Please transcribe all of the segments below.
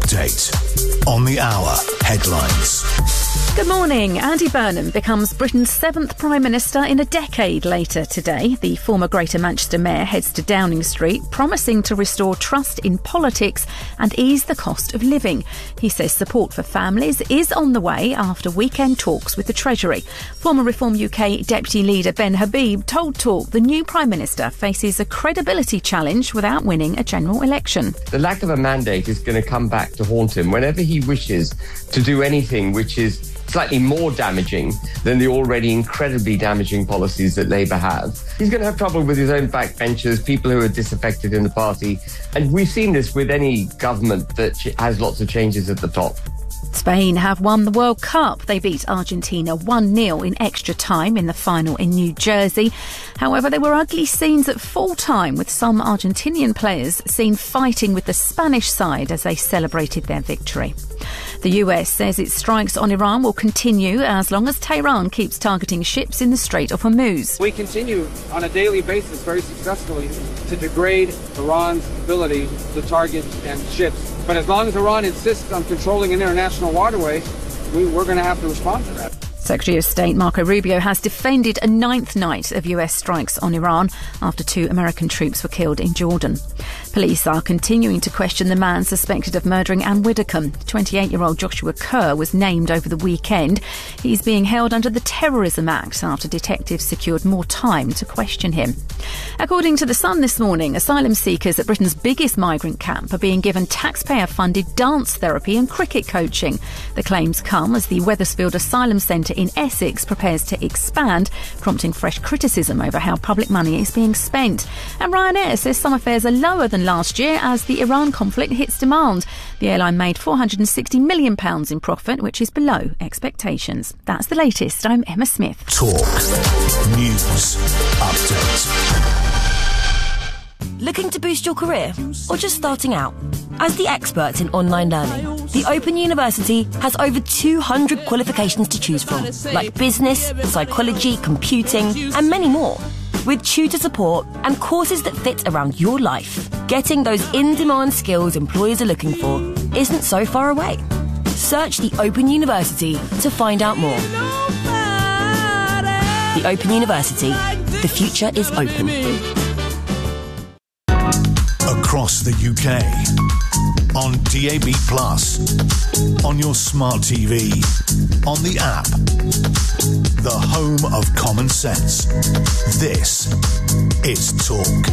update on the hour headlines. Good morning. Andy Burnham becomes Britain's 7th Prime Minister in a decade later today. The former Greater Manchester Mayor heads to Downing Street, promising to restore trust in politics and ease the cost of living. He says support for families is on the way after weekend talks with the Treasury. Former Reform UK Deputy Leader Ben Habib told Talk the new Prime Minister faces a credibility challenge without winning a general election. The lack of a mandate is going to come back to haunt him whenever he wishes to do anything which is slightly more damaging than the already incredibly damaging policies that Labour have. He's going to have trouble with his own backbenchers, people who are disaffected in the party. And we've seen this with any government that has lots of changes at the top. Spain have won the World Cup. They beat Argentina 1-0 in extra time in the final in New Jersey. However, there were ugly scenes at full time, with some Argentinian players seen fighting with the Spanish side as they celebrated their victory. The US says its strikes on Iran will continue as long as Tehran keeps targeting ships in the Strait of Hormuz. We continue on a daily basis very successfully to degrade Iran's ability to target ships. But as long as Iran insists on controlling an international waterway, we're going to have to respond to that. Secretary of State Marco Rubio has defended a 9th night of US strikes on Iran after 2 American troops were killed in Jordan. Police are continuing to question the man suspected of murdering Anne Widdecombe. 28-year-old Joshua Kerr was named over the weekend. He's being held under the Terrorism Act after detectives secured more time to question him. According to The Sun this morning, asylum seekers at Britain's biggest migrant camp are being given taxpayer-funded dance therapy and cricket coaching. The claims come as the Wethersfield Asylum Centre in Essex prepares to expand, prompting fresh criticism over how public money is being spent. And Ryanair says some fares are lower than last year as the Iran conflict hits demand. The airline made £460 million in profit, which is below expectations. That's the latest. I'm Emma Smith. Talk News Update. Looking to boost your career or just starting out? As the experts in online learning, the Open University has over 200 qualifications to choose from, like business, psychology, computing, and many more. With tutor support and courses that fit around your life, getting those in-demand skills employers are looking for isn't so far away. Search the Open University to find out more. The Open University. The future is open. Across the UK, on DAB+, on your smart TV, on the app, the home of common sense. This is Talk.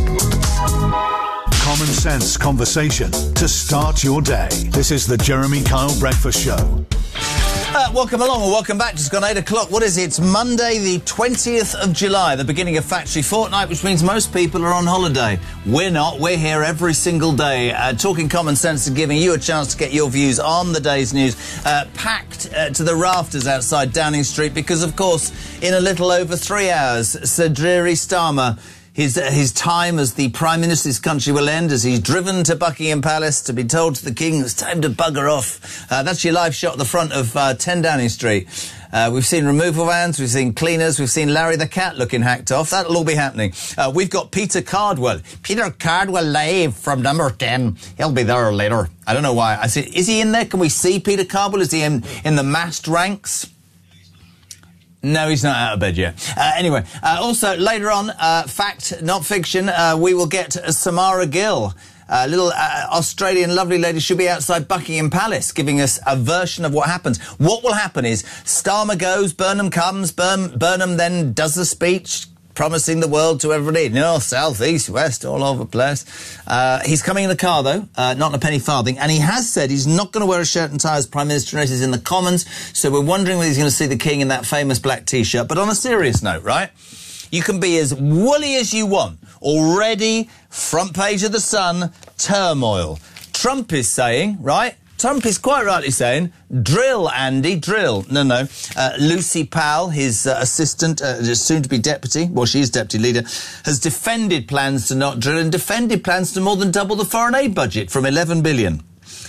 Common sense conversation to start your day. This is the Jeremy Kyle Breakfast Show. Welcome along and welcome back. Just gone 8 o'clock. What is it? It's Monday the 20th of July, the beginning of Factory Fortnight, which means most people are on holiday. We're not. We're here every single day talking common sense and giving you a chance to get your views on the day's news. Packed to the rafters outside Downing Street because, of course, in a little over 3 hours, Sir Dreary Starmer, his time as the Prime Minister of this country will end as he's driven to Buckingham Palace to be told to the King it's time to bugger off. That's your live shot at the front of 10 Downing Street. We've seen removal vans, we've seen cleaners, we've seen Larry the Cat looking hacked off. That'll all be happening. We've got Peter Cardwell. Peter Cardwell live from number 10. He'll be there later. I don't know why. I see. Is he in there? Can we see Peter Cardwell? Is he in the massed ranks? No, he's not out of bed yet. Anyway, also later on, fact, not fiction, we will get Samara Gill. A little Australian lovely lady should be outside Buckingham Palace giving us a version of what happens. What will happen is Starmer goes, Burnham comes, Burnham then does the speech, promising the world to everybody, north, south, east, west, all over the place. He's coming in a car, though, not in a penny farthing, and he has said he's not going to wear a shirt and tie as Prime Minister unless he's in the Commons, so we're wondering whether he's going to see the King in that famous black T-shirt. But on a serious note, right, you can be as woolly as you want. Already, front page of The Sun, turmoil. Trump is saying, right, Trump is quite rightly saying, drill, Andy, drill. No. Lucy Powell, his assistant, soon to be deputy, well, she is deputy leader, has defended plans to not drill and defended plans to more than double the foreign aid budget from 11 billion.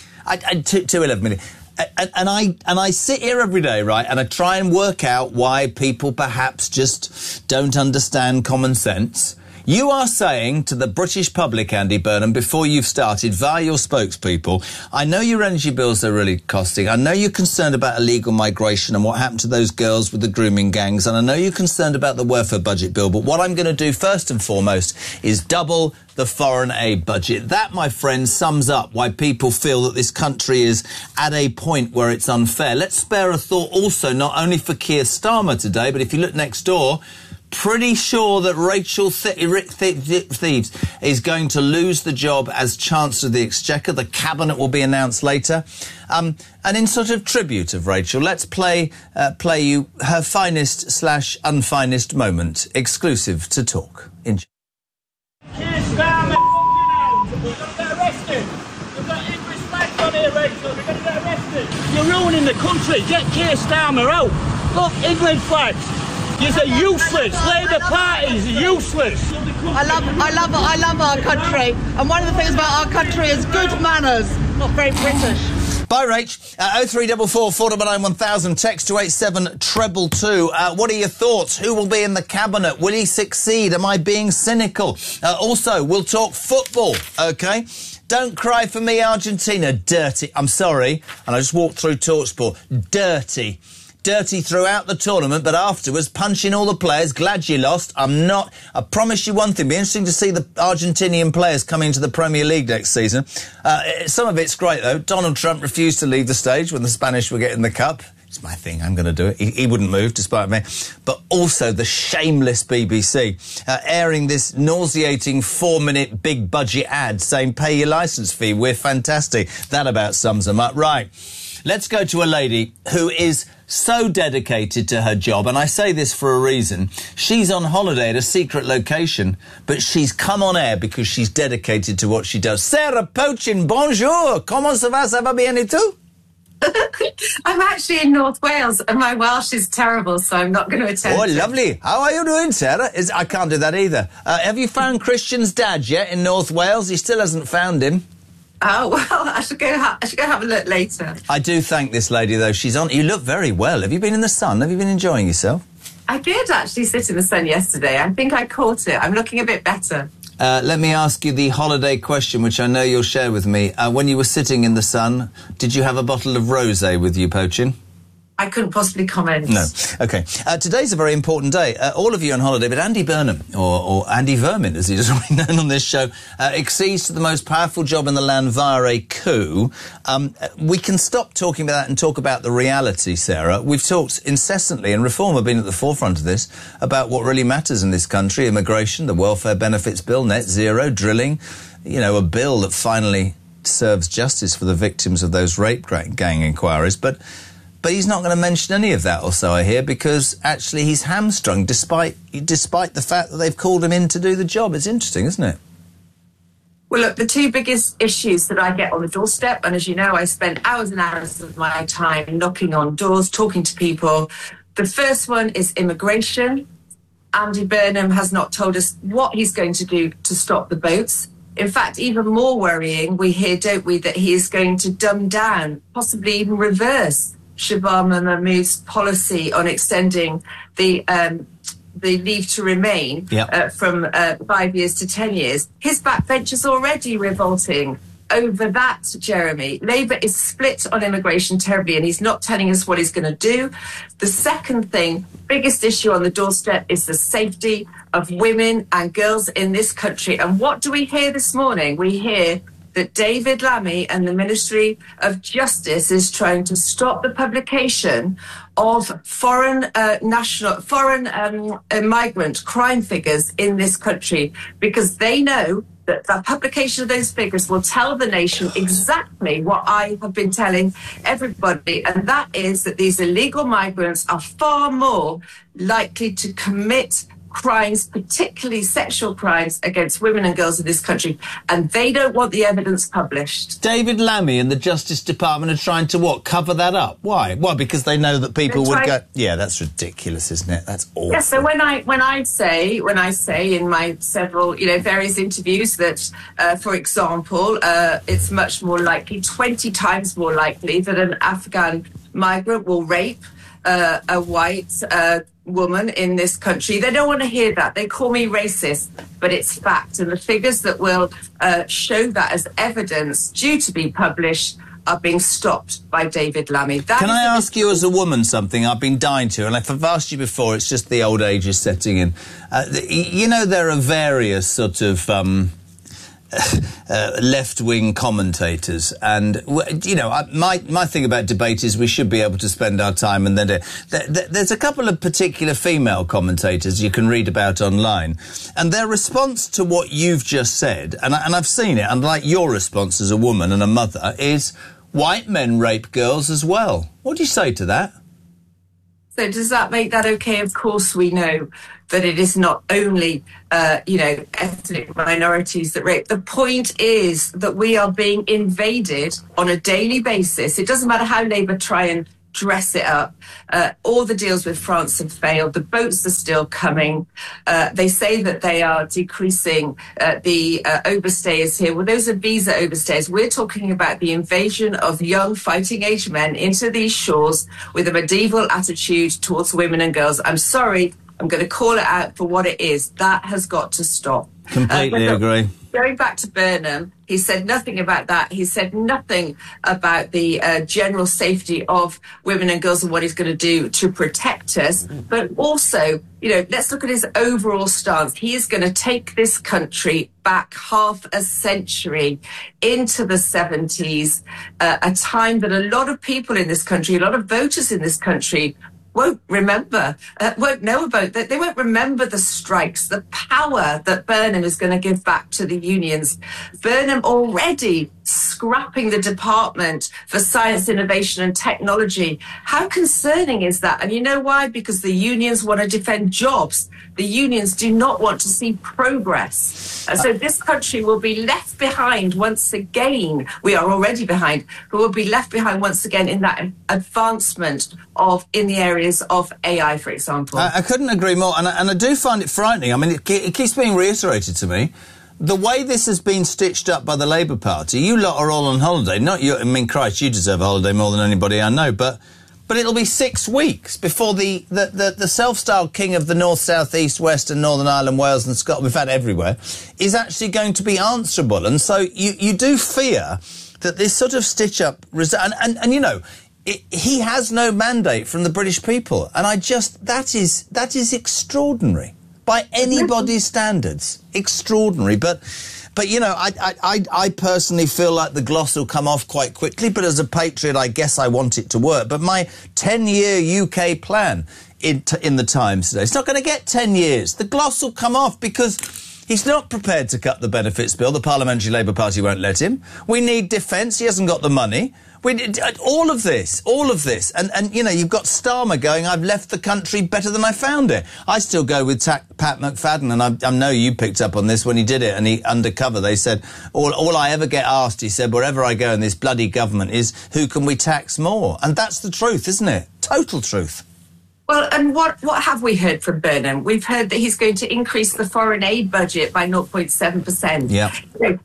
To 11 million. And I sit here every day, right, and I try and work out why people perhaps just don't understand common sense. You are saying to the British public, Andy Burnham, before you've started, via your spokespeople, I know your energy bills are really costing. I know you're concerned about illegal migration and what happened to those girls with the grooming gangs. And I know you're concerned about the welfare budget bill. But what I'm going to do first and foremost is double the foreign aid budget. That, my friends, sums up why people feel that this country is at a point where it's unfair. Let's spare a thought also not only for Keir Starmer today, but if you look next door, pretty sure that Rachel Thieves is going to lose the job as Chancellor of the Exchequer. The Cabinet will be announced later. And in sort of tribute of Rachel, let's play you her finest/unfinest moment, exclusive to Talk. Enjoy. Keir Starmer, you're going to get arrested. You've got English flags on here, Rachel. You're going to get arrested. You're ruining the country. Get Keir Starmer out. Look, England flags. You're useless. Labour Party's useless. I love our country, and one of the things about our country is good manners. Not very British. Bye, Rach. 0344 499 1000. Text to 87222. What are your thoughts? Who will be in the Cabinet? Will he succeed? Am I being cynical? Also, we'll talk football, OK? Don't cry for me, Argentina. Dirty. I'm sorry. And I just walked through TalkSport. Dirty throughout the tournament, but afterwards punching all the players. Glad you lost. I promise you one thing. It'll be interesting to see the Argentinian players coming into the Premier League next season. Some of it's great, though. Donald Trump refused to leave the stage when the Spanish were getting the cup. It's my thing. I'm going to do it. He wouldn't move, despite me. But also the shameless BBC airing this nauseating 4-minute big budget ad saying, pay your licence fee. We're fantastic. That about sums them up. Right. Let's go to a lady who is so dedicated to her job, and I say this for a reason. She's on holiday at a secret location, but she's come on air because she's dedicated to what she does. Sarah Pochin, bonjour! Comment ça va? Ça va bien et tout? I'm actually in North Wales, and my Welsh is terrible, so I'm not going to attempt it. Lovely. How are you doing, Sarah? I can't do that either. Have you found Christian's dad yet in North Wales? He still hasn't found him. Oh, well, I should go have a look later. I do thank this lady, though. She's on. You look very well. Have you been in the sun? Have you been enjoying yourself? I did actually sit in the sun yesterday. I think I caught it. I'm looking a bit better. Let me ask you the holiday question, which I know you'll share with me. When you were sitting in the sun, did you have a bottle of rosé with you, Pochin? I couldn't possibly comment. No. OK. Today's a very important day. All of you on holiday, but Andy Burnham, or Andy Vermin, as he is already known on this show, accedes to the most powerful job in the land via a coup. We can stop talking about that and talk about the reality, Sarah. We've talked incessantly, and Reform have been at the forefront of this, about what really matters in this country: immigration, the welfare benefits bill, net zero, drilling, a bill that finally serves justice for the victims of those rape gang inquiries. But he's not going to mention any of that, or so I hear, because actually he's hamstrung despite the fact that they've called him in to do the job. It's interesting, isn't it? Well, look, the two biggest issues that I get on the doorstep, and as you know, I spend hours and hours of my time knocking on doors, talking to people. The first one is immigration. Andy Burnham has not told us what he's going to do to stop the boats. In fact, even more worrying, we hear, don't we, that he is going to dumb down, possibly even reverse Shabana Mahmood's policy on extending the leave to remain from 5 years to 10 years. His backbenchers already revolting over that, Jeremy. Labour is split on immigration terribly, and he's not telling us what he's going to do. The second thing, biggest issue on the doorstep, is the safety of women and girls in this country. And what do we hear this morning? We hear that David Lammy and the Ministry of Justice is trying to stop the publication of foreign migrant crime figures in this country, because they know that the publication of those figures will tell the nation exactly what I have been telling everybody, and that is that these illegal migrants are far more likely to commit crimes, particularly sexual crimes against women and girls in this country, and they don't want the evidence published. David Lammy and the Justice Department are trying to what? Cover that up? Why? Well, because they know that people would go, yeah, that's ridiculous, isn't it? That's awful. Yeah, so when I say in my several, various interviews that, for example, it's much more likely, 20 times more likely, that an Afghan migrant will rape a white woman in this country. They don't want to hear that. They call me racist, but it's fact. And the figures that will show that as evidence due to be published are being stopped by David Lammy. Can I ask you as a woman something I've been dying to, and if I've asked you before, it's just the old age is setting in. You know, there are various sort of left-wing commentators, and you know, my thing about debate is we should be able to spend our time, and then there's a couple of particular female commentators you can read about online, and their response to what you've just said, and I've seen it, unlike your response as a woman and a mother, is white men rape girls as well. What do you say to that? So does that make that okay? Of course we know that it is not only, ethnic minorities that rape. The point is that we are being invaded on a daily basis. It doesn't matter how Labour try and dress it up. All the deals with France have failed. The boats are still coming. They say that they are decreasing the overstayers here. Well, those are visa overstayers. We're talking about the invasion of young fighting-age men into these shores with a medieval attitude towards women and girls. I'm sorry, I'm going to call it out for what it is. That has got to stop. Completely agree. Going back to Burnham, he said nothing about that. He said nothing about the general safety of women and girls and what he's going to do to protect us. But also, let's look at his overall stance. He is going to take this country back half a century into the 70s, a time that a lot of people in this country, a lot of voters in this country won't remember, won't know about that. They won't remember the strikes, the power that Burnham is going to give back to the unions. Burnham already scrapping the Department for Science, Innovation and Technology. How concerning is that? And you know why? Because the unions want to defend jobs. The unions do not want to see progress. And so this country will be left behind once again. We are already behind, but we'll be left behind once again in that advancement in the areas of AI, for example. I couldn't agree more, and I do find it frightening. I mean, it keeps being reiterated to me. The way this has been stitched up by the Labour Party, you lot are all on holiday. Not you. I mean, Christ, you deserve a holiday more than anybody I know. But it'll be 6 weeks before the self-styled king of the North, South, East, West and Northern Ireland, Wales and Scotland, in fact everywhere, is actually going to be answerable. And so you do fear that this sort of stitch-up... he has no mandate from the British people. And that is extraordinary. By anybody's standards. Extraordinary. But I personally feel like the gloss will come off quite quickly, but as a patriot, I guess I want it to work. But my 10-year UK plan in the Times today, it's not going to get 10 years. The gloss will come off because he's not prepared to cut the benefits bill. The Parliamentary Labour Party won't let him. We need defence. He hasn't got the money. We did all of this, and you've got Starmer going, I've left the country better than I found it. I still go with Pat McFadden, and I know you picked up on this when he did it, and he undercover, they said, all I ever get asked, he said, wherever I go in this bloody government is, who can we tax more? And that's the truth, isn't it? Total truth. Well, and what have we heard from Burnham? We've heard that he's going to increase the foreign aid budget by 0.7%. Yeah.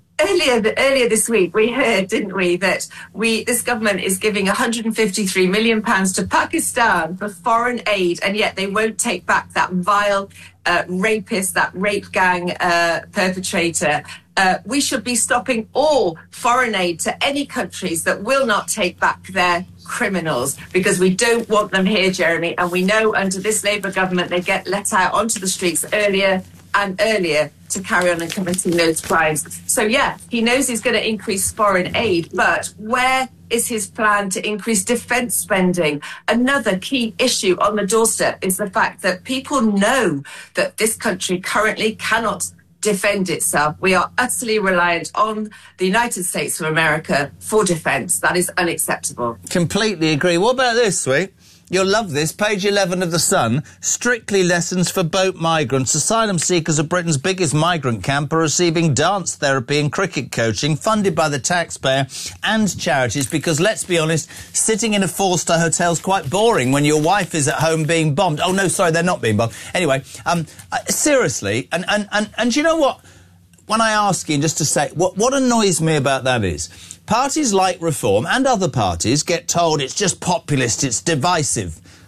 Earlier this week, we heard, didn't we, that this government is giving £153 million to Pakistan for foreign aid, and yet they won't take back that vile rapist, that rape gang perpetrator. We should be stopping all foreign aid to any countries that will not take back their criminals, because we don't want them here, Jeremy. And we know under this Labour government, they get let out onto the streets earlier and earlier to carry on and committing those crimes. So, yeah, he knows he's going to increase foreign aid, but where is his plan to increase defence spending? Another key issue on the doorstep is the fact that people know that this country currently cannot defend itself. We are utterly reliant on the United States of America for defence. That is unacceptable. Completely agree. What about this, Sweet? You'll love this. Page 11 of The Sun. Strictly lessons for boat migrants. Asylum seekers of Britain's biggest migrant camp are receiving dance therapy and cricket coaching funded by the taxpayer and charities because, let's be honest, sitting in a four-star hotel is quite boring when your wife is at home being bombed. Oh, no, sorry, they're not being bombed. Anyway, seriously, and you know what? When I ask you, just to say, what annoys me about that is parties like Reform and other parties get told it's just populist, it's divisive.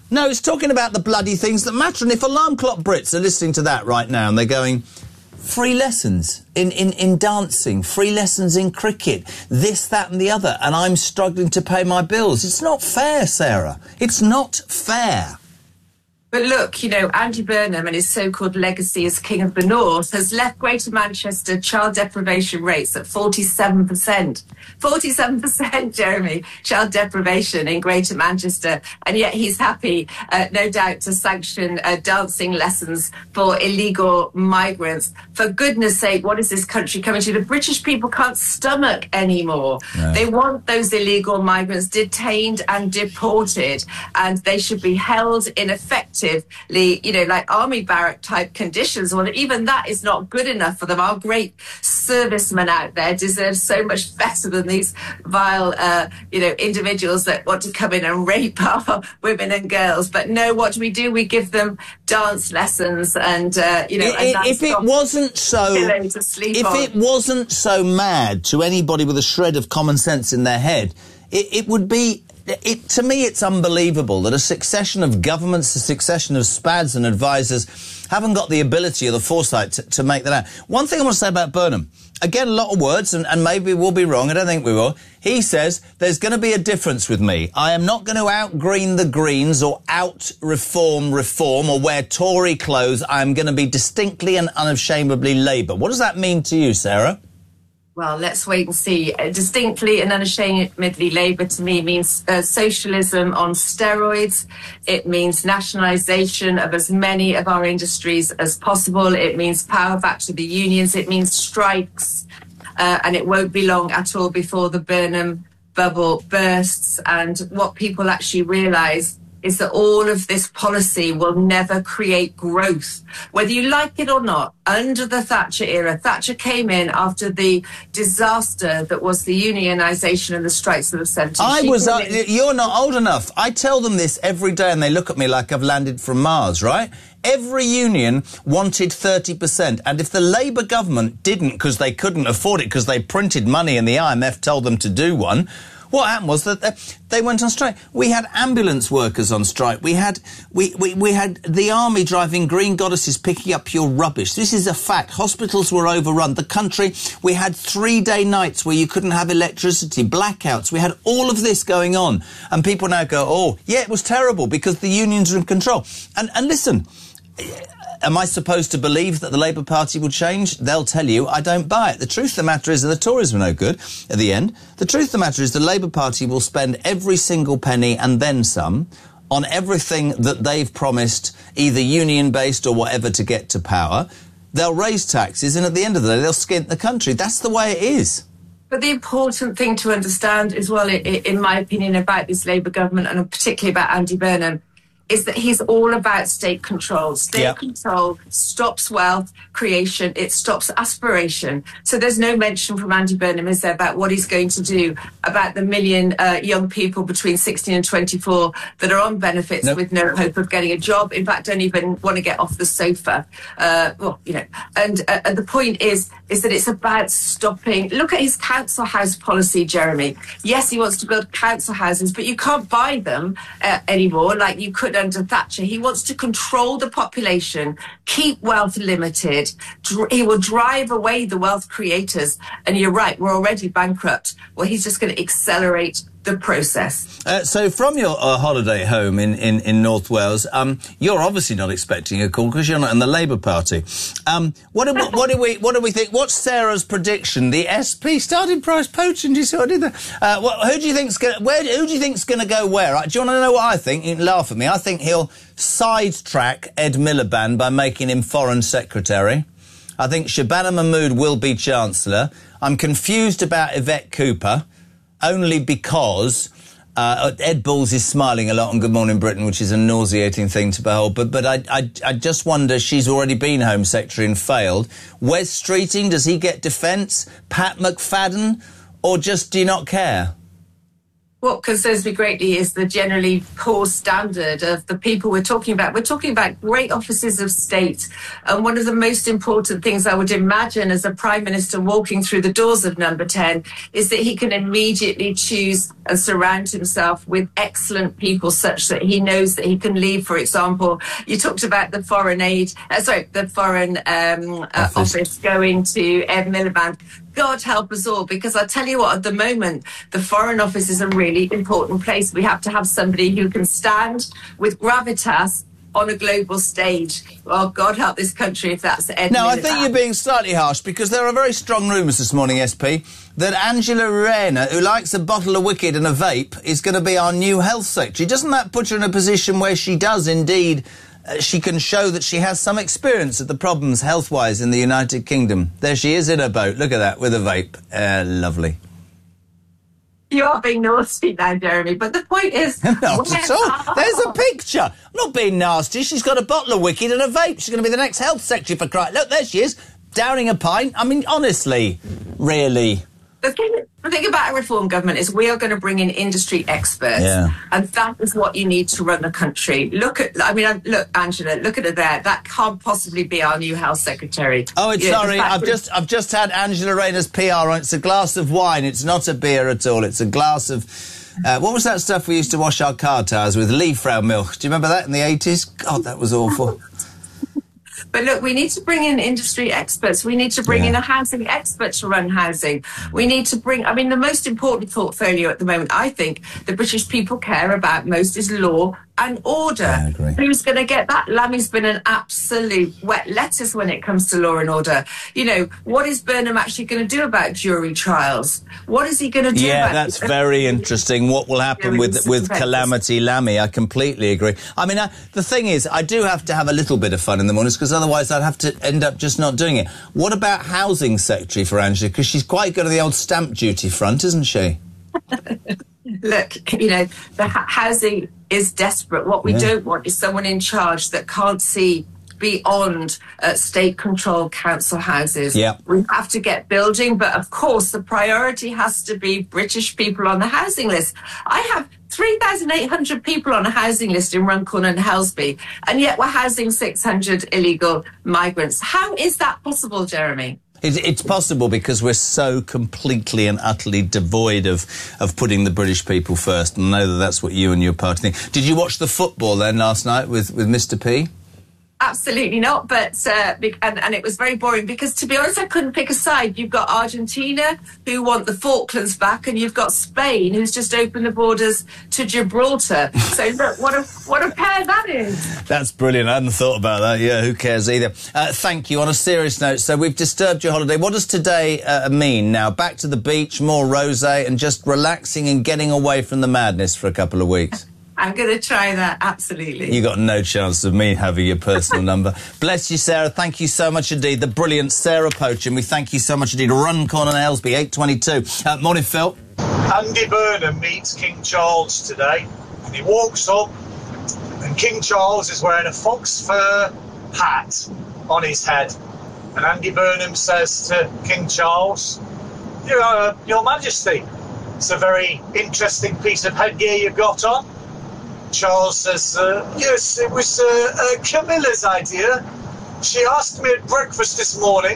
No, it's talking about the bloody things that matter. And if alarm clock Brits are listening to that right now and they're going, free lessons in dancing, free lessons in cricket, this, that and the other, and I'm struggling to pay my bills. It's not fair, Sarah. It's not fair. But look, you know, Andy Burnham and his so-called legacy as King of the North has left Greater Manchester child deprivation rates at 47%. 47%, Jeremy, child deprivation in Greater Manchester. And yet he's happy, no doubt, to sanction dancing lessons for illegal migrants. For goodness sake, what is this country coming to? The British people can't stomach anymore. No. They want those illegal migrants detained and deported, and they should be held in effect, you know, like army barrack type conditions. Well, even that is not good enough for them. Our great servicemen out there deserve so much better than these vile, you know, individuals that want to come in and rape our women and girls. But no, what do? We give them dance lessons and, you know, if it wasn't so mad to anybody with a shred of common sense in their head, it would be. To me, it's unbelievable that a succession of governments, a succession of SPADs and advisors haven't got the ability or the foresight to make that out. One thing I want to say about Burnham, again, a lot of words, and maybe we'll be wrong, I don't think we will. He says, there's going to be a difference with me. I am not going to out-green the Greens or out-reform or wear Tory clothes. I'm going to be distinctly and unashamedly Labour. What does that mean to you, Sarah? Well, let's wait and see. Distinctly and unashamedly Labour to me means socialism on steroids. It means nationalisation of as many of our industries as possible. It means power back to the unions. It means strikes. And it won't be long at all before the Burnham bubble bursts. And what people actually realise is that all of this policy will never create growth. Whether you like it or not, under the Thatcher era, Thatcher came in after the disaster that was the unionisation and the strikes of the 70s. You're not old enough. I tell them this every day and they look at me like I've landed from Mars, right? Every union wanted 30%, and if the Labour government didn't because they couldn't afford it because they printed money and the IMF told them to do one, what happened was that they went on strike. We had ambulance workers on strike. We had the army driving green goddesses picking up your rubbish. This is a fact. Hospitals were overrun. The country, we had 3-day nights where you couldn't have electricity, blackouts. We had all of this going on. And people now go, oh, yeah, it was terrible because the unions are in control. And listen, am I supposed to believe that the Labour Party will change? They'll tell you I don't buy it. The truth of the matter is that the Tories were no good at the end. The truth of the matter is the Labour Party will spend every single penny and then some on everything that they've promised, either union-based or whatever, to get to power. They'll raise taxes and at the end of the day they'll skint the country. That's the way it is. But the important thing to understand as well, in my opinion, about this Labour government and particularly about Andy Burnham, is that he's all about state control. State control stops wealth creation, it stops aspiration. So there's no mention from Andy Burnham, is there, about what he's going to do about the million young people between 16 and 24 that are on benefits with no hope of getting a job, in fact don't even want to get off the sofa. Well, you know, and the point is that it's about stopping. Look at his council house policy, Jeremy. Yes, he wants to build council houses, but you can't buy them anymore like you could under Thatcher. He wants to control the population, keep wealth limited. He will drive away the wealth creators. And you're right, we're already bankrupt. Well, he's just going to accelerate the process. So from your holiday home in North Wales, you're obviously not expecting a call because you're not in the Labour Party. What do we think? What's Sarah's prediction? The SP starting price poaching. Do you see what I did there? Who do you think's going to go where? Do you want to know what I think? You can laugh at me. I think he'll sidetrack Ed Miliband by making him Foreign Secretary. I think Shabana Mahmood will be Chancellor. I'm confused about Yvette Cooper, only because Ed Balls is smiling a lot on Good Morning Britain, which is a nauseating thing to behold. But I just wonder, she's already been Home Secretary and failed. Wes Streeting, does he get defence? Pat McFadden? Or just do you not care? What concerns me greatly is the generally poor standard of the people we're talking about. We're talking about great offices of state. And one of the most important things I would imagine as a Prime Minister walking through the doors of Number 10 is that he can immediately choose and surround himself with excellent people such that he knows that he can leave. For example, you talked about the foreign office going to Ed Miliband. God help us all, because I tell you what, at the moment, the Foreign Office is a really important place. We have to have somebody who can stand with gravitas on a global stage. Well, God help this country if that's Ed Miliband. I think you're being slightly harsh, because there are very strong rumours this morning, SP, that Angela Rayner, who likes a bottle of Wicked and a vape, is going to be our new health secretary. Doesn't that put her in a position where she does indeed... she can show that she has some experience of the problems health-wise in the United Kingdom. There she is in her boat. Look at that, with a vape. Lovely. You are being nasty now, Jeremy, but the point is... Not at all. There's a picture. I'm not being nasty. She's got a bottle of Wicked and a vape. She's going to be the next health secretary for Christ. Look, there she is, downing a pint. I mean, honestly, really... The thing about a reform government is we are going to bring in industry experts, and that is what you need to run the country. Look, Angela, look at her there. That can't possibly be our new health secretary. Oh, sorry, I've just had Angela Rayner's PR on. It's a glass of wine. It's not a beer at all. It's a glass of... what was that stuff we used to wash our car tyres with? Liefrau milk. Do you remember that in the 80s? God, that was awful. But look, we need to bring in industry experts. We need to bring in a housing expert to run housing. We need to bring... I mean, the most important portfolio at the moment, I think, the British people care about most is law and order. I agree. Who's going to get that? Lammy's been an absolute wet lettuce when it comes to law and order. You know, what is Burnham actually going to do about jury trials? What is he going to do about... Yeah, that's very interesting. What will happen with Calamity Lammy? I completely agree. I mean, the thing is, I do have to have a little bit of fun in the mornings, because otherwise I'd have to end up just not doing it. What about Housing Secretary for Angela? Because she's quite good at the old stamp duty front, isn't she? Look, you know, the housing is desperate. What we don't want is someone in charge that can't see beyond state-controlled council houses. We have to get building, but of course the priority has to be British people on the housing list. I have 3,800 people on a housing list in Runcorn and Helsby, and yet we're housing 600 illegal migrants. How is that possible, Jeremy? It's possible because we're so completely and utterly devoid of putting the British people first. And I know that's what you and your party think. Did you watch the football then last night with Mr. P? Absolutely not, but and it was very boring because, to be honest, I couldn't pick a side. You've got Argentina, who want the Falklands back, and you've got Spain, who's just opened the borders to Gibraltar. So look, what a pair that is. That's brilliant. I hadn't thought about that. Yeah, who cares either. Thank you. On a serious note, so we've disturbed your holiday. What does today mean now? Back to the beach, more rosé, and just relaxing and getting away from the madness for a couple of weeks? I'm going to try that, absolutely. You got no chance of me having your personal number. Bless you, Sarah. Thank you so much indeed. The brilliant Sarah Pochen. We thank you so much indeed. Runcorn and Aylesbury, 8:22. Morning, Phil. Andy Burnham meets King Charles today, and he walks up, and King Charles is wearing a fox fur hat on his head. And Andy Burnham says to King Charles, Your Majesty, it's a very interesting piece of headgear you've got on. Charles says, yes, it was Camilla's idea. She asked me at breakfast this morning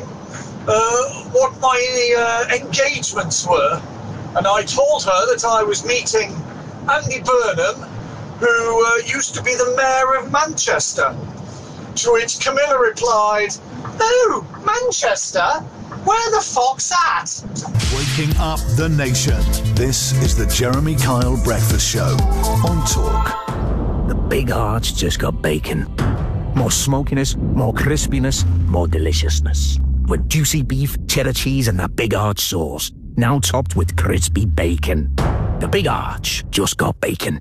what my engagements were, and I told her that I was meeting Andy Burnham, who used to be the mayor of Manchester. To which Camilla replied, "Oh, Manchester? Where the fox at?" Waking up the nation. This is the Jeremy Kyle Breakfast Show on Talk. The Big Arch just got bacon. More smokiness, more crispiness, more deliciousness. With juicy beef, cheddar cheese, and that Big Arch sauce. Now topped with crispy bacon. The Big Arch just got bacon.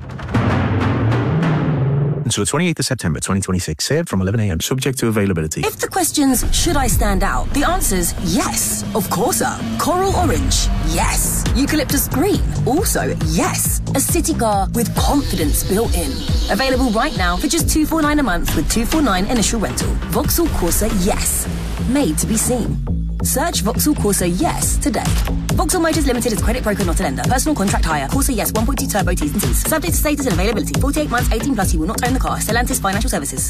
Until the 28th of September 2026, served from 11 a.m, subject to availability. If the question's, should I stand out? The answer's yes. Of course, Coral Orange? Yes. Eucalyptus Green? Also, yes. A city car with confidence built in. Available right now for just $249 a month with $249 initial rental. Vauxhall Corsa, yes. Made to be seen. Search Vauxhall Corsa Yes today. Vauxhall Motors Limited is credit broker, not a lender. Personal contract hire. Corsa Yes 1.2 turbo T's and C's. Subject to status and availability. 48 months, 18 plus. You will not own the car. Stellantis Financial Services.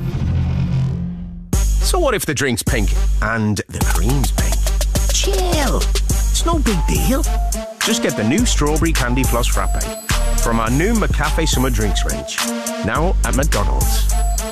So what if the drink's pink and the cream's pink? Chill. It's no big deal. Just get the new Strawberry Candy Floss Frappe from our new McCafe Summer Drinks range. Now at McDonald's.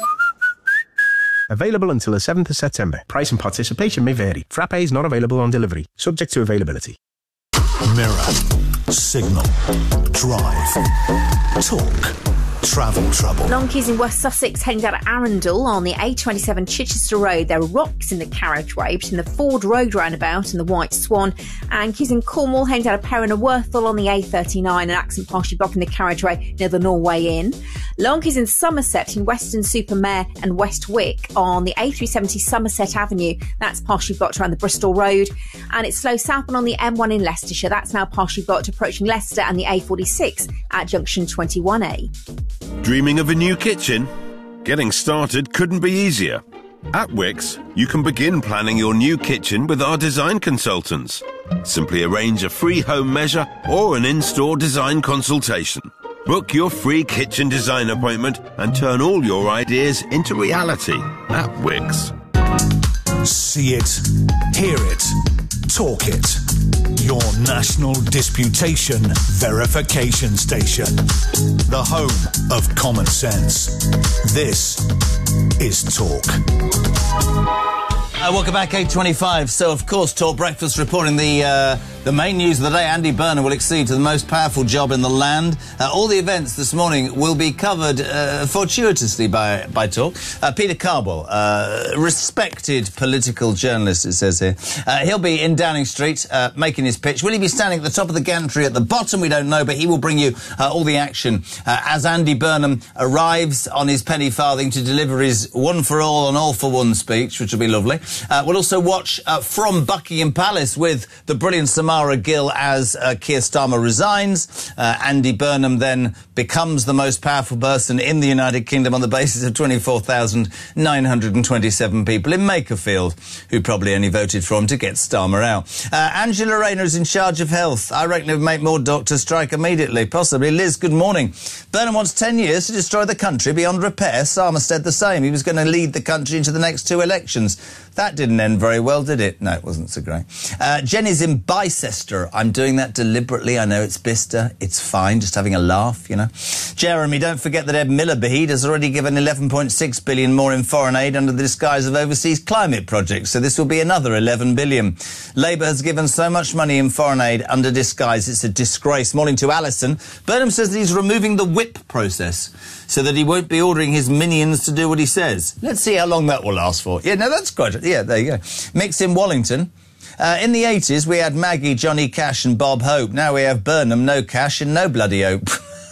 Available until the 7th of September. Price and participation may vary. Frappe is not available on delivery. Subject to availability. Mirror, signal, drive, talk, travel trouble. Lonkeys in West Sussex heading down to Arundel on the A27 Chichester Road. There are rocks in the carriageway between the Ford Road roundabout and the White Swan. And keys in Cornwall heading down to Perrin and Worthall on the A39. An accident partially blocking the carriageway near the Norway Inn. Lonkeys in Somerset in Weston-super-Mare and West Wick on the A370 Somerset Avenue. That's partially blocked around the Bristol Road. And it's slow southbound on the M1 in Leicestershire. That's now partially blocked approaching Leicester and the A46 at junction 21A. Dreaming of a new kitchen? Getting started couldn't be easier. At Wix, you can begin planning your new kitchen with our design consultants. Simply arrange a free home measure or an in-store design consultation. Book your free kitchen design appointment and turn all your ideas into reality at Wix. See it, hear it, talk it. Your national disputation verification station. The home of common sense. This is Talk. Welcome back, 8:25. So, of course, Talk Breakfast reporting the main news of the day. Andy Burnham will accede to the most powerful job in the land. All the events this morning will be covered fortuitously by Talk. Peter Carbell, respected political journalist, it says here. He'll be in Downing Street making his pitch. Will he be standing at the top of the gantry at the bottom? We don't know, but he will bring you all the action as Andy Burnham arrives on his penny farthing to deliver his one for all and all for one speech, which will be lovely. We'll also watch from Buckingham Palace with the brilliant Samara Gill as Keir Starmer resigns. Andy Burnham then becomes the most powerful person in the United Kingdom on the basis of 24,927 people in Makerfield, who probably only voted for him to get Starmer out. Angela Rayner is in charge of health. I reckon it would make more doctors strike immediately, possibly. Liz, good morning. Burnham wants 10 years to destroy the country beyond repair. Starmer said the same. He was going to lead the country into the next two elections. That didn't end very well, did it? No, it wasn't so great. Jenny's in Bicester. I'm doing that deliberately. I know it's Bicester. It's fine, just having a laugh, you know. Jeremy, don't forget that Ed Miliband has already given 11.6 billion more in foreign aid under the disguise of overseas climate projects, so this will be another 11 billion. Labour has given so much money in foreign aid under disguise, it's a disgrace. Morning to Alison. Burnham says that he's removing the whip process so that he won't be ordering his minions to do what he says. Let's see how long that will last for. Yeah, no, that's good. Yeah, there you go. Mix in Wallington. In the 80s, we had Maggie, Johnny Cash and Bob Hope. Now we have Burnham, no cash and no bloody hope.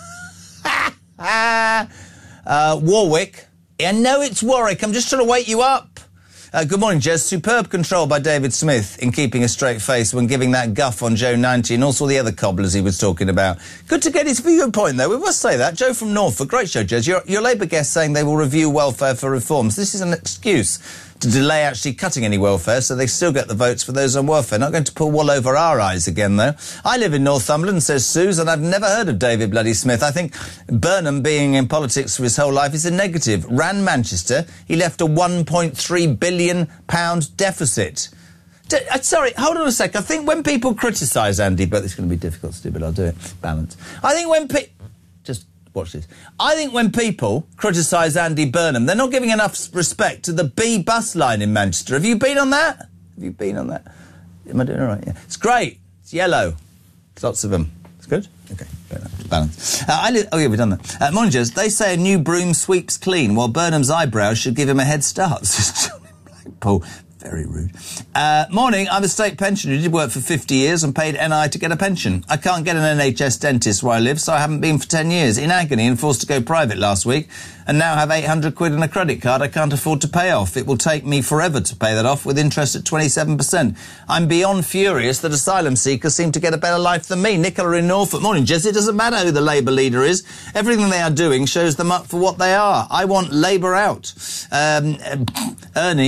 Warwick. I know it's Warwick. I'm just trying to wake you up. Good morning, Jez. Superb control by David Smith in keeping a straight face when giving that guff on Joe 90 and also the other cobblers he was talking about. Good to get his viewpoint, though. We must say that. Joe from Norfolk. Great show, Jez. Your Labour guest saying they will review welfare for reforms. This is an excuse to delay actually cutting any welfare, so they still get the votes for those on welfare. Not going to pull wool over our eyes again, though. I live in Northumberland, says Suze, and I've never heard of David Bloody Smith. I think Burnham being in politics for his whole life is a negative. Ran Manchester. He left a £1.3 billion deficit. Sorry, hold on a sec. I think when people criticise Andy, but it's going to be difficult to do, but I'll do it. Balance. I think when just watch this. I think when people criticise Andy Burnham, they're not giving enough respect to the B bus line in Manchester. Have you been on that? Have you been on that? Am I doing all right? Yeah. It's great. It's yellow. There's lots of them. It's good? Okay. Balance. Oh, yeah, we've done that. Morning, Jez. They say a new broom sweeps clean, while Burnham's eyebrows should give him a head start. Blackpool. Very rude. Morning, I'm a state pensioner who did work for 50 years and paid NI to get a pension. I can't get an NHS dentist where I live, so I haven't been for 10 years. In agony and forced to go private last week, and now have 800 quid on a credit card I can't afford to pay off. It will take me forever to pay that off with interest at 27%. I'm beyond furious that asylum seekers seem to get a better life than me. Nicola in Norfolk. Morning, Jess. It doesn't matter who the Labour leader is. Everything they are doing shows them up for what they are. I want Labour out. Ernie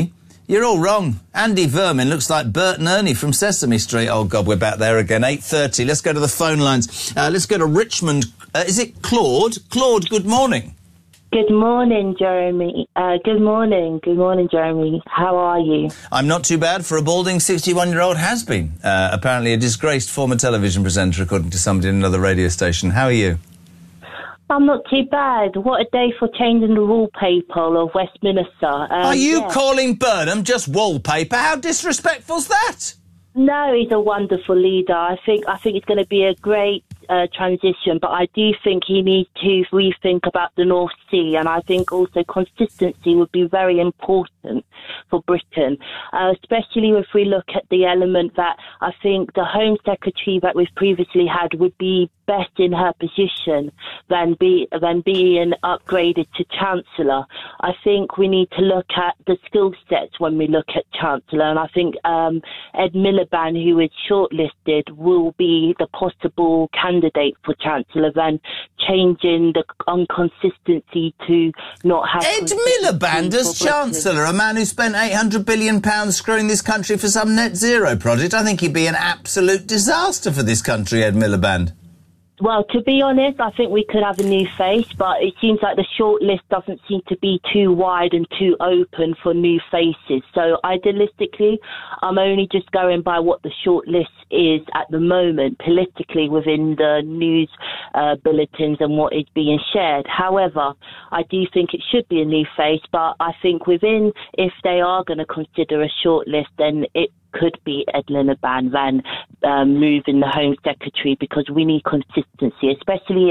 You're all wrong. Andy Vermin looks like Bert and Ernie from Sesame Street. Oh, God, we're back there again. 8:30. Let's go to the phone lines. Let's go to Richmond. Is it Claude? Claude, good morning. Good morning, Jeremy. Good morning, Jeremy. How are you? I'm not too bad for a balding 61-year-old has-been. Apparently a disgraced former television presenter, according to somebody in another radio station. How are you? I'm not too bad. What a day for changing the wallpaper of Westminster. Are you calling Burnham just wallpaper? How disrespectful's that? No, he's a wonderful leader. I think it's going to be a great transition, but I do think he needs to rethink about the North Sea, and I think also consistency would be very important for Britain, especially if we look at the element that I think the Home Secretary that we've previously had would be best in her position than being upgraded to Chancellor. I think we need to look at the skill sets when we look at Chancellor, and I think Ed Miliband, who is shortlisted, will be the possible candidate for Chancellor, than changing the inconsistency to not have... Ed Miliband as Chancellor, a man who spent £800 billion screwing this country for some net zero project. I think he'd be an absolute disaster for this country, Ed Miliband. Well, to be honest, I think we could have a new face, but it seems like the shortlist doesn't seem to be too wide and too open for new faces. So idealistically, I'm only just going by what the shortlist is at the moment, politically, within the news bulletins and what is being shared. However, I do think it should be a new face, but I think if they are going to consider a shortlist, then it could be Ed Miliband than moving the Home Secretary, because we need consistency, especially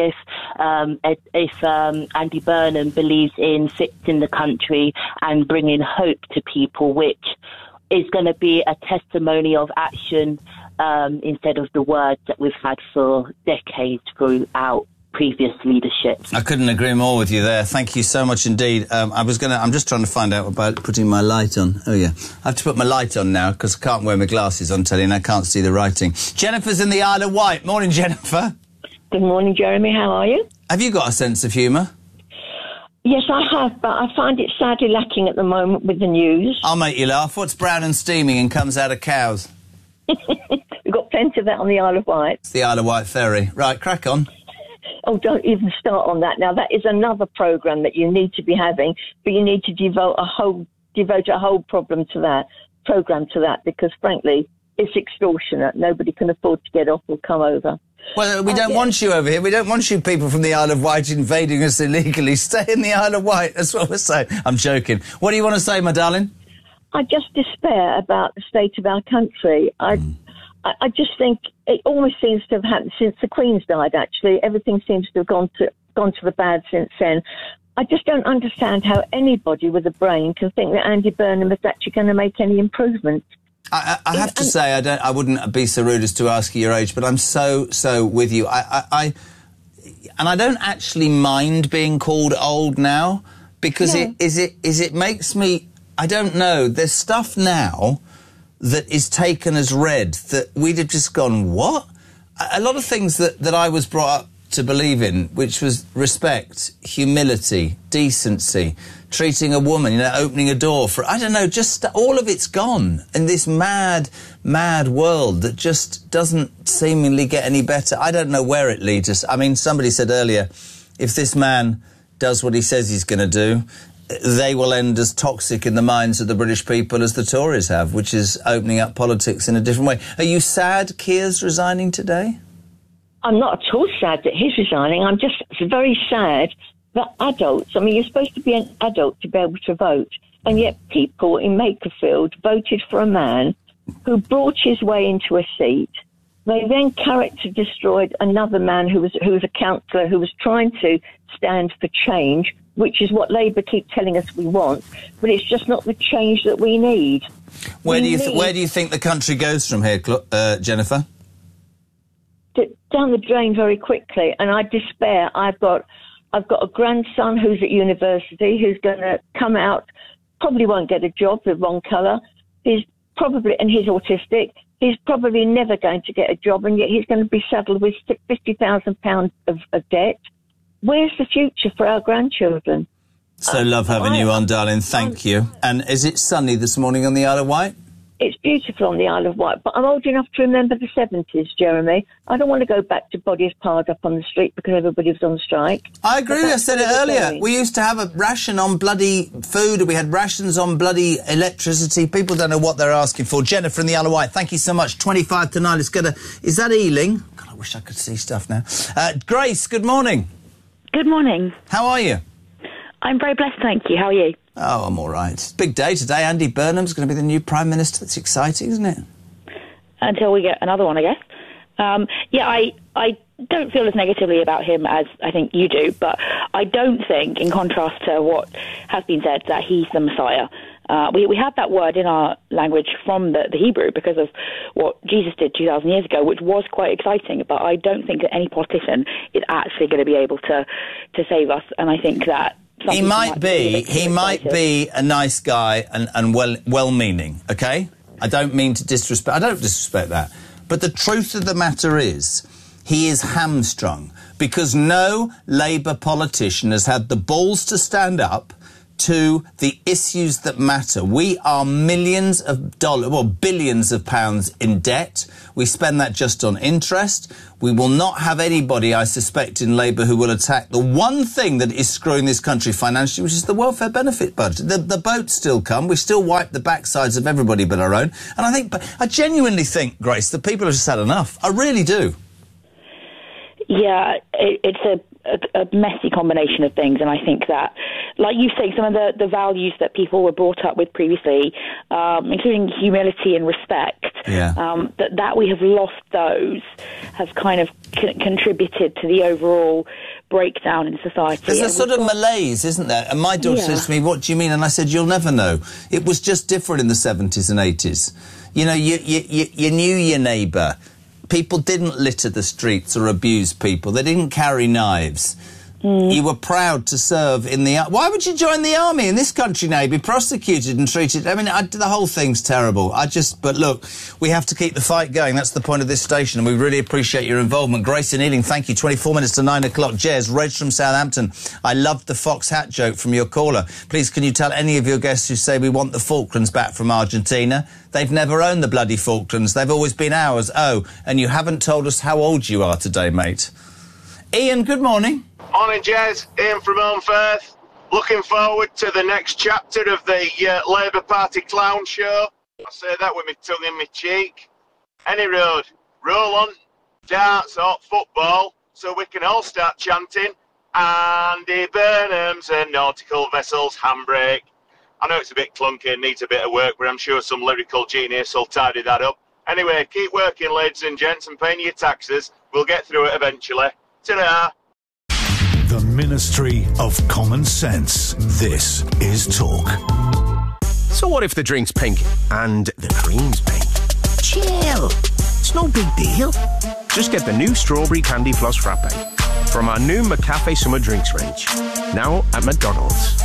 if Andy Burnham believes in fixing the country and bringing hope to people, which is going to be a testimony of action instead of the words that we've had for decades throughout previous leadership. I couldn't agree more with you there. Thank you so much indeed. I'm just trying to find out about putting my light on. Oh, yeah. I have to put my light on now because I can't wear my glasses on telly and I can't see the writing. Jennifer's in the Isle of Wight. Morning, Jennifer. Good morning, Jeremy. How are you? Have you got a sense of humour? Yes, I have, but I find it sadly lacking at the moment with the news. I'll make you laugh. What's brown and steaming and comes out of cows? We've got plenty of that on the Isle of Wight. It's the Isle of Wight ferry. Right, crack on. Oh, don't even start on that. Now, that is another programme that you need to be having, but you need to devote a whole programme to that, because, frankly, it's extortionate. Nobody can afford to get off or come over. Well, we don't want you over here. We don't want you people from the Isle of Wight invading us illegally. Stay in the Isle of Wight. That's what we're saying. I'm joking. What do you want to say, my darling? I just despair about the state of our country. I just think it almost seems to have happened since the Queen's died, actually. Everything seems to have gone to the bad since then. I just don't understand how anybody with a brain can think that Andy Burnham is actually going to make any improvement. I have to say, I wouldn't be so rude as to ask you your age, but I'm so with you. And I don't actually mind being called old now, because it makes me, I don't know, there's stuff now that is taken as read that we'd have just gone, what? A lot of things that I was brought up to believe in, which was respect, humility, decency, treating a woman, opening a door for, I don't know, just all of it's gone in this mad world that just doesn't seemingly get any better. I don't know where it leads us. I mean, somebody said earlier, if this man does what he says he's going to do, they will end as toxic in the minds of the British people as the Tories have, which is opening up politics in a different way. Are you sad Keir's resigning today? I'm not at all sad that he's resigning. I'm just very sad that adults, I mean, you're supposed to be an adult to be able to vote, and yet people in Makerfield voted for a man who brought his way into a seat. They then character destroyed another man who was a councillor who was trying to stand for change, which is what Labour keep telling us we want, but it's just not the change that we need. Where do you think the country goes from here, Jennifer? Down the drain very quickly, and I despair. I've got a grandson who's at university who's going to come out, probably won't get a job, the wrong colour. And he's autistic. He's probably never going to get a job, and yet he's going to be saddled with £50,000 of debt. Where's the future for our grandchildren? So love having you on, darling. Thank you. And is it sunny this morning on the Isle of Wight? It's beautiful on the Isle of Wight, but I'm old enough to remember the 70s, Jeremy. I don't want to go back to bodies piled up on the street because everybody was on strike. I agree. I said it earlier. We used to have a ration on bloody food. We had rations on bloody electricity. People don't know what they're asking for. Jennifer in the Isle of Wight, thank you so much. 25 to 9. Let's get a... Is that Ealing? God, I wish I could see stuff now. Grace, good morning. Good morning. How are you? I'm very blessed, thank you. How are you? Oh, I'm all right. Big day today. Andy Burnham's going to be the new Prime Minister. It's exciting, isn't it? Until we get another one, I guess. I don't feel as negatively about him as I think you do, but I don't think, in contrast to what has been said, that he's the Messiah. We had that word in our language from the Hebrew because of what Jesus did 2,000 years ago, which was quite exciting, but I don't think that any politician is actually going to be able to save us, and I think that he might be a nice guy and well-meaning, okay? I don't mean to disrespect... I don't disrespect that. But the truth of the matter is, he is hamstrung because no Labour politician has had the balls to stand up to the issues that matter. We are millions of dollars, well, billions of pounds in debt. We spend that just on interest. We will not have anybody, I suspect, in Labour who will attack the one thing that is screwing this country financially, which is the welfare benefit budget. The boats still come. We still wipe the backsides of everybody but our own. And I genuinely think, Grace, that people have just had enough. I really do. Yeah, it's a messy combination of things, and I think that, like you say, some of the values that people were brought up with previously, including humility and respect, that we have lost those has kind of contributed to the overall breakdown in society. There's a sort of malaise, isn't there? And my daughter says to me, what do you mean? And I said, you'll never know. It was just different in the 70s and 80s. You know, you knew your neighbour. People didn't litter the streets or abuse people. They didn't carry knives. You were proud to serve in the... Why would you join the army in this country now? You'd be prosecuted and treated... I mean, the whole thing's terrible. But look, we have to keep the fight going. That's the point of this station, and we really appreciate your involvement. Grace and Ealing, thank you. 24 minutes to 9 o'clock. Jez, Reg from Southampton. I loved the fox hat joke from your caller. Please, can you tell any of your guests who say we want the Falklands back from Argentina? They've never owned the bloody Falklands. They've always been ours. Oh, and you haven't told us how old you are today, mate. Ian, good morning. Morning, Jez. Ian from Holmfirth. Looking forward to the next chapter of the Labour Party clown show. I say that with my tongue in my cheek. Any road, roll on, darts or football, so we can all start chanting Andy Burnham's a nautical vessel's handbrake. I know it's a bit clunky and needs a bit of work, but I'm sure some lyrical genius will tidy that up. Anyway, keep working, ladies and gents, and paying your taxes. We'll get through it eventually. Ta-da! The Ministry of Common Sense. This is Talk. So what if the drink's pink and the cream's pink? Chill. It's no big deal. Just get the new Strawberry Candy Floss Frappe from our new McCafe Summer Drinks range. Now at McDonald's.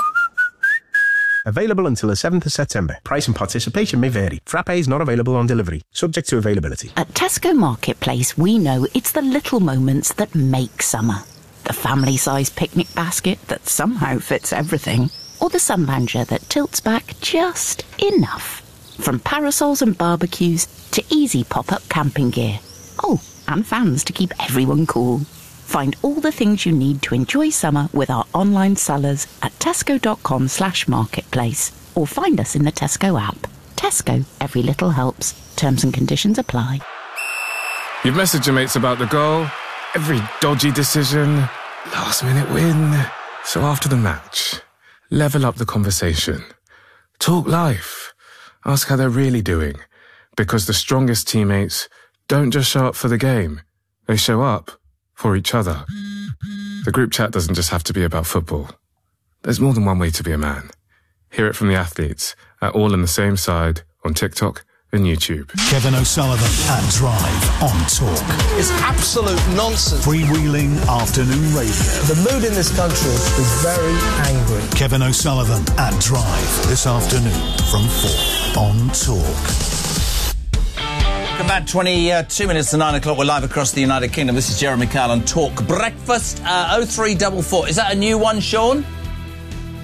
Available until the 7th of September. Price and participation may vary. Frappe is not available on delivery. Subject to availability. At Tesco Marketplace, we know it's the little moments that make summer. The family-sized picnic basket that somehow fits everything. Or the sunbanger that tilts back just enough. From parasols and barbecues to easy pop-up camping gear. Oh, and fans to keep everyone cool. Find all the things you need to enjoy summer with our online sellers at tesco.com/marketplace. Or find us in the Tesco app. Tesco, every little helps. Terms and conditions apply. You've messaged your mates about the goal, every dodgy decision, last-minute win. So after the match, level up the conversation. Talk life. Ask how they're really doing. Because the strongest teammates don't just show up for the game. They show up for each other. The group chat doesn't just have to be about football. There's more than one way to be a man. Hear it from the athletes at All in the Same Side on TikTok and YouTube. Kevin O'Sullivan at Drive on Talk. It's absolute nonsense. Freewheeling afternoon radio. The mood in this country is very angry. Kevin O'Sullivan at Drive this afternoon from 4 on Talk. Welcome back, 22 minutes to 9 o'clock. We're live across the United Kingdom. This is Jeremy Kyle on Talk Breakfast. 0344. Is that a new one, Sean?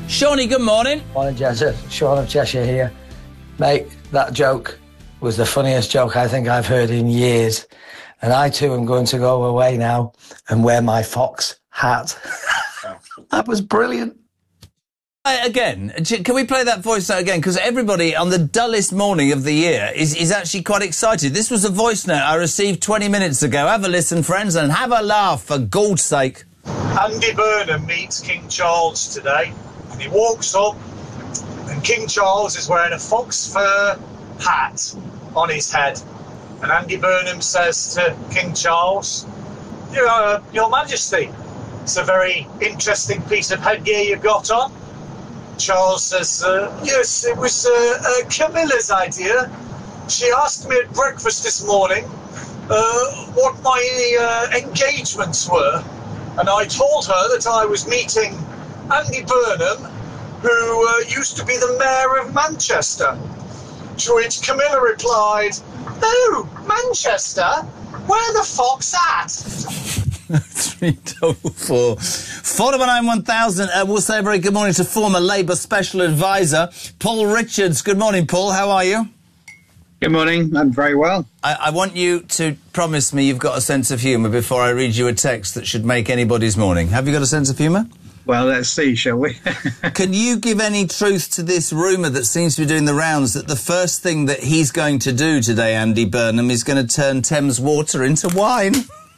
Shawnee, good morning. Morning, Jezza. Sean of Cheshire here. Mate, that joke was the funniest joke I think I've heard in years. And I too am going to go away now and wear my fox hat. That was brilliant. Again, can we play that voice note again? Because everybody on the dullest morning of the year is actually quite excited. This was a voice note I received 20 minutes ago. Have a listen, friends, and have a laugh, for God's sake. Andy Burnham meets King Charles today, and he walks up, and King Charles is wearing a fox fur hat on his head. And Andy Burnham says to King Charles, Your Majesty, it's a very interesting piece of headgear you've got on. Charles says, yes, it was Camilla's idea. She asked me at breakfast this morning what my engagements were, and I told her that I was meeting Andy Burnham, who used to be the mayor of Manchester. To which Camilla replied, "Oh, Manchester? Where the fox at?" 344 419 1000. We'll say a very good morning to former Labour Special Advisor Paul Richards. Good morning, Paul. How are you? Good morning. I'm very well. I want you to promise me you've got a sense of humour before I read you a text that should make anybody's morning. Have you got a sense of humour? Well, let's see, shall we? Can you give any truth to this rumour that seems to be doing the rounds that the first thing that he's going to do today, Andy Burnham, is going to turn Thames water into wine?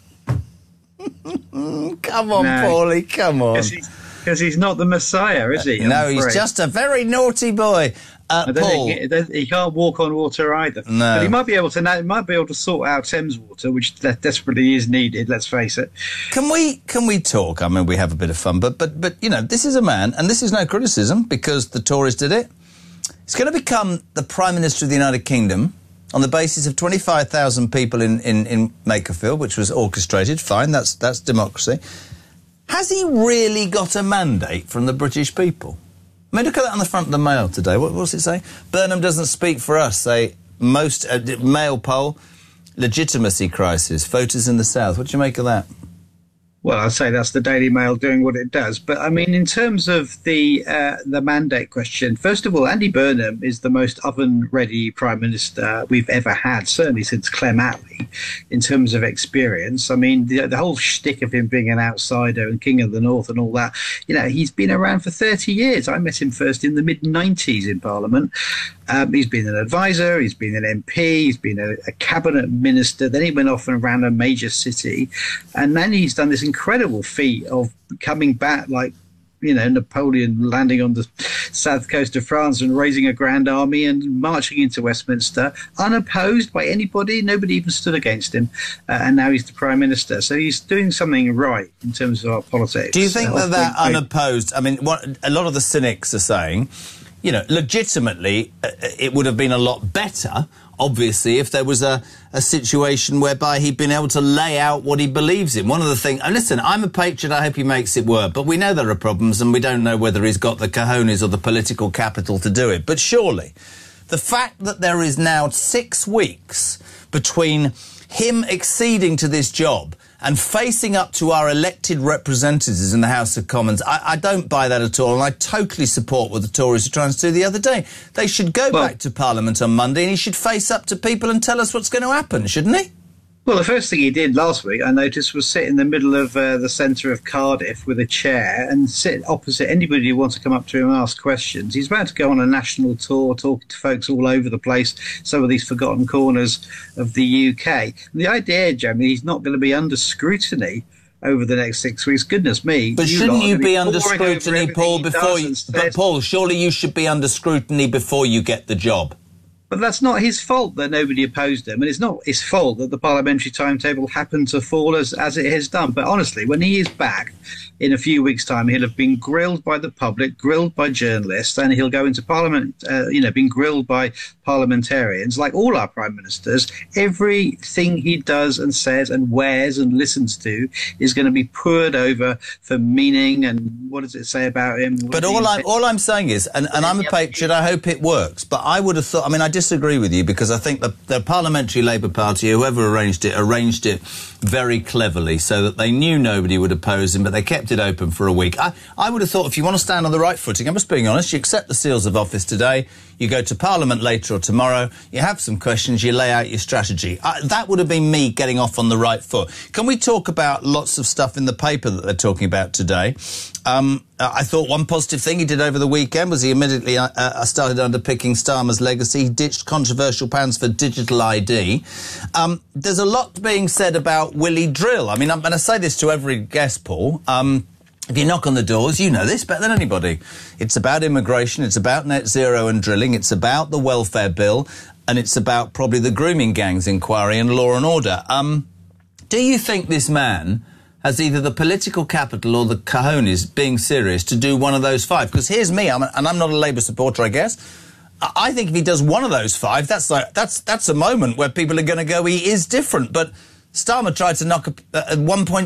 Come on, no. Paulie, come on. Because he's not the Messiah, is he? No, he's just a very naughty boy. Paul, he can't walk on water either. No, but he might be able to sort out Thames water, which desperately is needed. Let's face it. Can we talk? I mean, we have a bit of fun, but you know, this is a man, and this is no criticism because the Tories did it. He's going to become the Prime Minister of the United Kingdom on the basis of 25,000 people in Makerfield, which was orchestrated. Fine, that's democracy. Has he really got a mandate from the British people? I mean, look at that on the front of the Mail today. What's it say? Burnham doesn't speak for us, say most Mail poll, legitimacy crisis, voters in the South. What do you make of that? Well, I'd say that's the Daily Mail doing what it does. But, I mean, in terms of the mandate question, first of all, Andy Burnham is the most oven-ready Prime Minister we've ever had, certainly since Clem Attlee, in terms of experience. I mean, the whole shtick of him being an outsider and King of the North and all that, you know, he's been around for 30 years. I met him first in the mid-90s in Parliament. He's been an advisor, he's been an MP, he's been a cabinet minister, then he went off and ran a major city, and then he's done this incredible feat of coming back like, you know, Napoleon landing on the south coast of France and raising a grand army and marching into Westminster, unopposed by anybody, nobody even stood against him, and now he's the Prime Minister. So he's doing something right in terms of our politics. Do you think that unopposed, I mean, what a lot of the cynics are saying, you know, legitimately, it would have been a lot better, obviously, if there was a situation whereby he'd been able to lay out what he believes in. One of the things... And listen, I'm a patriot, I hope he makes it work, but we know there are problems and we don't know whether he's got the cojones or the political capital to do it. But surely, the fact that there is now 6 weeks between him acceding to this job and facing up to our elected representatives in the House of Commons, I don't buy that at all, and I totally support what the Tories are trying to do the other day. They should go back to Parliament on Monday and he should face up to people and tell us what's going to happen, shouldn't he? Well, the first thing he did last week, I noticed, was sit in the middle of the centre of Cardiff with a chair and sit opposite anybody who wants to come up to him and ask questions. He's about to go on a national tour, talking to folks all over the place, some of these forgotten corners of the UK. The idea, Jeremy, he's not going to be under scrutiny over the next 6 weeks. Goodness me. But shouldn't you be under scrutiny, Paul, before you... But, Paul, surely you should be under scrutiny before you get the job. But that's not his fault that nobody opposed him, and it's not his fault that the parliamentary timetable happened to fall as it has done. But honestly, when he is back in a few weeks' time, he'll have been grilled by the public, grilled by journalists, and he'll go into Parliament, being grilled by parliamentarians, like all our prime ministers. Everything he does and says and wears and listens to is going to be poured over for meaning. And what does it say about him? But all I'm saying is, and I'm a patriot, I hope it works. But I would have thought, I mean, I disagree with you because I think the Parliamentary Labour Party, whoever arranged it very cleverly so that they knew nobody would oppose him, but they kept it open for a week. I would have thought if you want to stand on the right footing, I'm just being honest, you accept the seals of office today, you go to Parliament later or tomorrow, you have some questions, you lay out your strategy. That would have been me getting off on the right foot. Can we talk about lots of stuff in the paper that they're talking about today? I thought one positive thing he did over the weekend was he immediately started underpicking Starmer's legacy. He ditched controversial plans for digital ID. There's a lot being said about Willie Drill. I mean, I'm going to say this to every guest, Paul. If you knock on the doors, you know this better than anybody. It's about immigration, it's about net zero and drilling, it's about the welfare bill, and it's about probably the grooming gangs inquiry and law and order. Do you think this man has either the political capital or the cojones, being serious, to do one of those five? Because here's me, and I'm not a Labour supporter, I guess. I think if he does one of those five, that's a moment where people are going to go, he is different. But Starmer tried to knock 1.6%,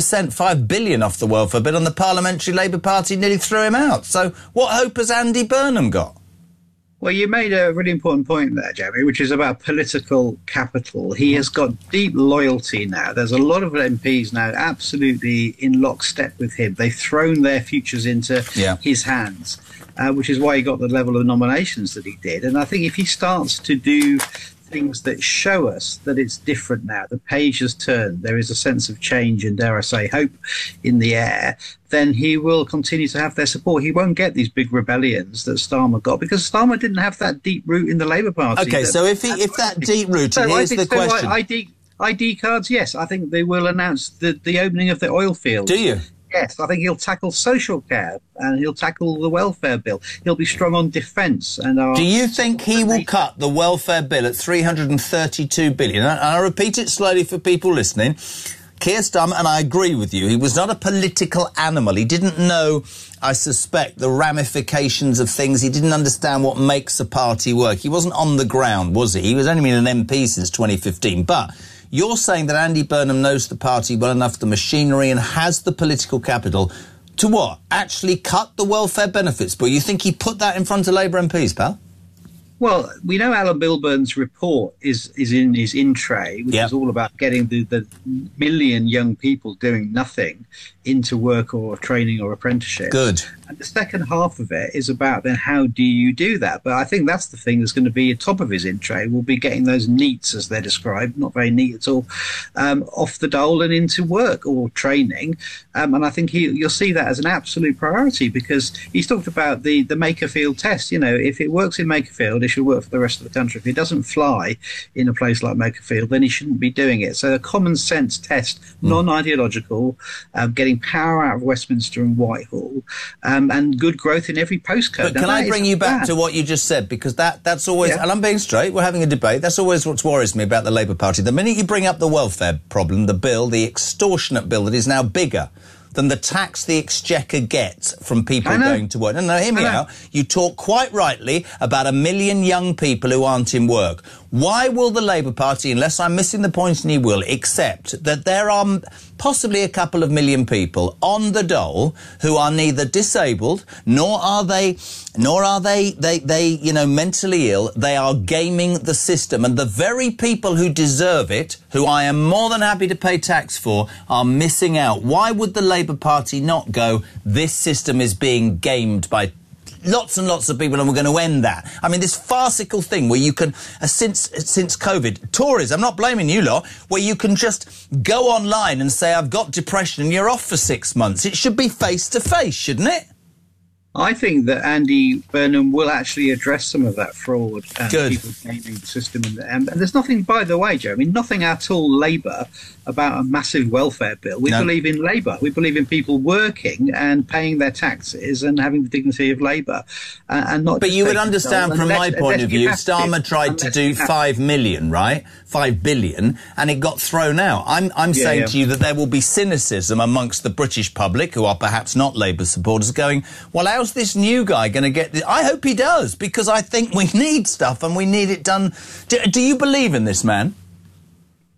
$5 billion off the welfare bill, and the Parliamentary Labour Party nearly threw him out. So what hope has Andy Burnham got? Well, you made a really important point there, Jeremy, which is about political capital. He has got deep loyalty now. There's a lot of MPs now absolutely in lockstep with him. They've thrown their futures into his hands, which is why he got the level of nominations that he did. And I think if he starts to do things that show us that it's different now, the page has turned, there is a sense of change and, dare I say, hope in the air, then he will continue to have their support. He won't get these big rebellions that Starmer got, because Starmer didn't have that deep root in the Labour Party. OK, so if that deep root, here's the question. ID cards, yes, I think they will announce the opening of the oil fields. Do you? Yes, I think he'll tackle social care and he'll tackle the welfare bill. He'll be strong on defence. Do you think he will cut the welfare bill at $332 billion? And I repeat it slowly for people listening. Keir Starmer, and I agree with you, he was not a political animal. He didn't know, I suspect, the ramifications of things. He didn't understand what makes a party work. He wasn't on the ground, was he? He was only been an MP since 2015. But you're saying that Andy Burnham knows the party well enough, the machinery, and has the political capital to what? Actually cut the welfare benefits bill? You think he put that in front of Labour MPs, pal? Well, we know Alan Milburn's report is in his in-tray, which is all about getting the million young people doing nothing into work or training or apprenticeship. Good. And the second half of it is about then how do you do that? But I think that's the thing that's going to be at top of his in-tray. We'll be getting those NEETs, as they're described, not very neat at all, off the dole and into work or training. And I think you'll see that as an absolute priority, because he's talked about the Makerfield test. You know, if it works in Makerfield, it should work for the rest of the country. If it doesn't fly in a place like Makerfield, then he shouldn't be doing it. So a common sense test, non-ideological, getting power out of Westminster and Whitehall, and good growth in every postcode. But can I bring you back to what you just said? Because that's always, and I'm being straight, we're having a debate, that's always what worries me about the Labour Party. The minute you bring up the welfare problem, the bill, the extortionate bill that is now bigger than the tax the Exchequer gets from people going to work. No, hear me out. You talk quite rightly about 1 million young people who aren't in work. Why will the Labour Party, unless I'm missing the point and he will, accept that there are possibly a couple of million people on the dole who are neither disabled nor are they mentally ill? They are gaming the system, and the very people who deserve it, who I am more than happy to pay tax for, are missing out. Why would the Labour Party not go, this system is being gamed by lots and lots of people, and we're going to end that? I mean, this farcical thing where you can, since COVID, Tories, I'm not blaming you lot, where you can just go online and say, I've got depression, and you're off for 6 months. It should be face-to-face, shouldn't it? I think that Andy Burnham will actually address some of that fraud and people gaming the system. And there's nothing, by the way, Joe, I mean, nothing at all Labour about a massive welfare bill. We believe in Labour. We believe in people working and paying their taxes and having the dignity of Labour. And not. But you would understand from my point of view, Starmer tried to do 5 million, right? 5 billion, and it got thrown out. I'm saying to you that there will be cynicism amongst the British public, who are perhaps not Labour supporters, going, well, how's this new guy going to get this? I hope he does, because I think we need stuff and we need it done. Do you believe in this man?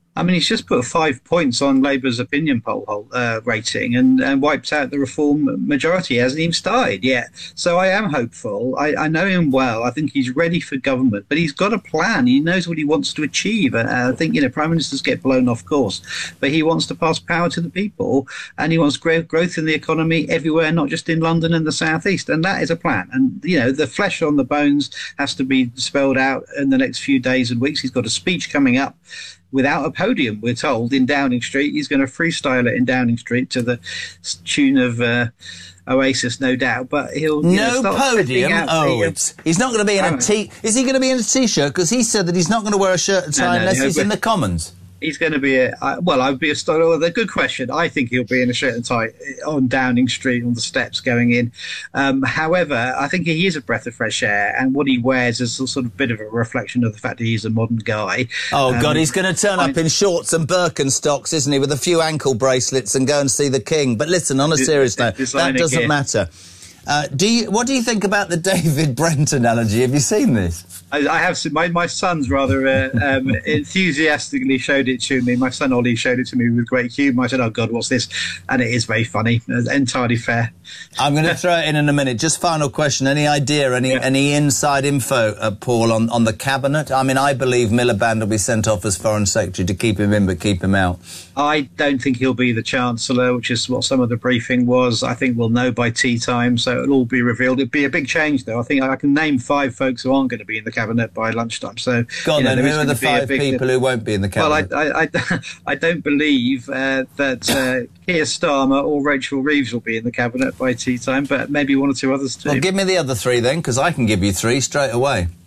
I mean, he's just put 5 points on Labour's opinion poll rating and wiped out the Reform majority. He hasn't even started yet. So I am hopeful. I know him well. I think he's ready for government, but he's got a plan. He knows what he wants to achieve. I think, Prime Ministers get blown off course, but he wants to pass power to the people, and he wants growth in the economy everywhere, not just in London and the South East. And that is a plan. And, the flesh on the bones has to be spelled out in the next few days and weeks. He's got a speech coming up without a podium, we're told, in Downing Street. He's going to freestyle it in Downing Street to the tune of Oasis, no doubt. But he'll no podium. He's not going to be in a t. Is he going to be in a t-shirt? Because he said that he's not going to wear a shirt and tie unless he's in the Commons. He's going to be I'd be a good question. I think he'll be in a shirt and tie on Downing Street on the steps going in. However, I think he is a breath of fresh air, and what he wears is a sort of bit of a reflection of the fact that he's a modern guy. Oh, God, he's going to turn up in shorts and Birkenstocks, isn't he, with a few ankle bracelets and go and see the King. But listen, on a serious note, that doesn't matter. What do you think about the David Brent analogy? Have you seen this? I have seen. My son's rather enthusiastically showed it to me. My son Ollie showed it to me with great humour. I said, "Oh God, what's this?" And it is very funny. It's entirely fair. I'm going to throw it in a minute. Just final question. Any idea, any inside info, Paul, on the cabinet? I mean, I believe Miliband will be sent off as Foreign Secretary to keep him in, but keep him out. I don't think he'll be the Chancellor, which is what some of the briefing was. I think we'll know by tea time, so it'll all be revealed. It'd be a big change, though. I think I can name 5 folks who aren't going to be in the cabinet by lunchtime. So, go on, then. Who are the 5 people who won't be in the cabinet? Well, I don't believe that Keir Starmer or Rachel Reeves will be in the cabinet by tea time, but maybe 1 or 2 others too. Well, give me the other 3 then, because I can give you 3 straight away.